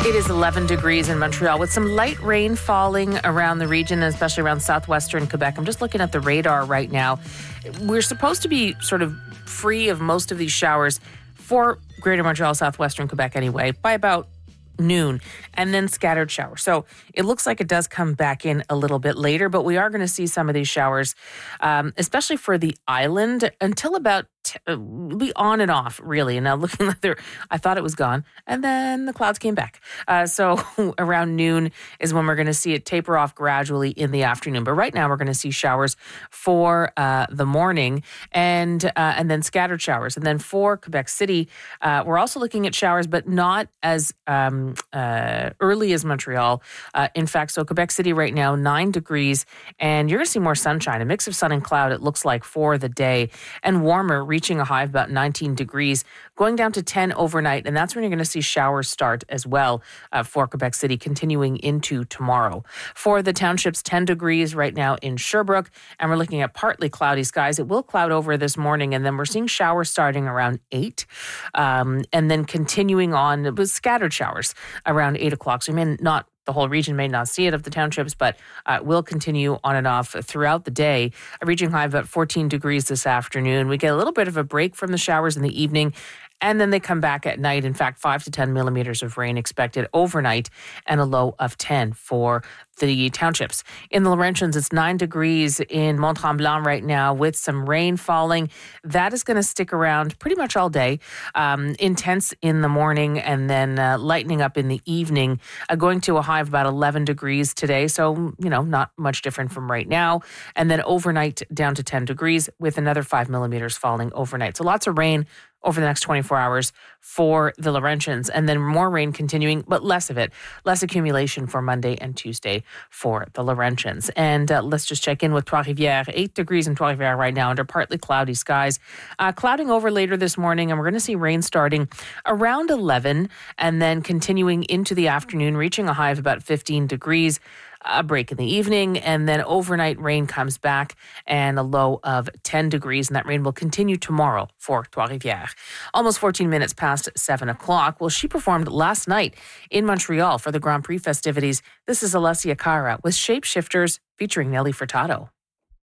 It is 11 degrees in Montreal with some light rain falling around the region, especially around southwestern Quebec. I'm just looking at the radar right now. We're supposed to be sort of free of most of these showers for Greater Montreal, southwestern Quebec anyway, by about noon, and then scattered showers. So it looks like it does come back in a little bit later, but we are going to see some of these showers, especially for the island, until about be on and off, really. And now looking like I thought it was gone, and then the clouds came back. So around noon is when we're going to see it taper off gradually in the afternoon. But right now we're going to see showers for the morning, and then scattered showers. And then for Quebec City, we're also looking at showers, but not as early as Montreal. In fact, so Quebec City right now, 9 degrees, and you're going to see more sunshine, a mix of sun and cloud, it looks like, for the day, and warmer, reaching a high of about 19 degrees, going down to 10 overnight. And that's when you're going to see showers start as well for Quebec City, continuing into tomorrow. For the townships, 10 degrees right now in Sherbrooke, and we're looking at partly cloudy skies. It will cloud over this morning, and then we're seeing showers starting around 8, and then continuing on with scattered showers around 8 o'clock. So the whole region may not see it of the townships, but will continue on and off throughout the day, reaching high of about 14 degrees this afternoon. We get a little bit of a break from the showers in the evening, and then they come back at night. In fact, 5 to 10 millimeters of rain expected overnight, and a low of 10 for the townships. In the Laurentians, it's 9 degrees in Mont-Tremblant right now with some rain falling. That is going to stick around pretty much all day. Intense in the morning, and then lightening up in the evening, going to a high of about 11 degrees today. So, not much different from right now. And then overnight down to 10 degrees with another 5 millimeters falling overnight. So lots of rain over the next 24 hours for the Laurentians, and then more rain continuing, but less of it. Less accumulation for Monday and Tuesday for the Laurentians. And let's just check in with Trois-Rivières. 8 degrees in Trois-Rivières right now under partly cloudy skies. Clouding over later this morning, and we're going to see rain starting around 11 and then continuing into the afternoon, reaching a high of about 15 degrees. A break in the evening, and then overnight rain comes back and a low of 10 degrees, and that rain will continue tomorrow for Trois-Rivières. Almost 14 minutes past 7 o'clock. Well, she performed last night in Montreal for the Grand Prix festivities. This is Alessia Cara with Shapeshifters featuring Nelly Furtado.